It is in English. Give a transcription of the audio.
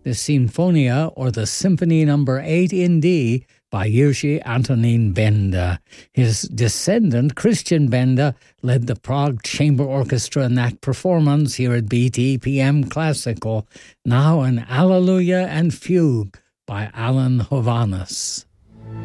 the Sinfonia or the Symphony No. 8 in D by Jiří Antonín Benda. His descendant, Christian Benda, led the Prague Chamber Orchestra in that performance here at BT Classical. Now an Alleluia and Fugue by Alan Hovhaness.